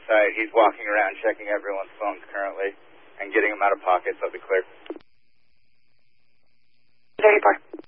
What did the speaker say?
site. He's walking around checking everyone's phones currently and getting them out of pockets. I'll be clear. 34.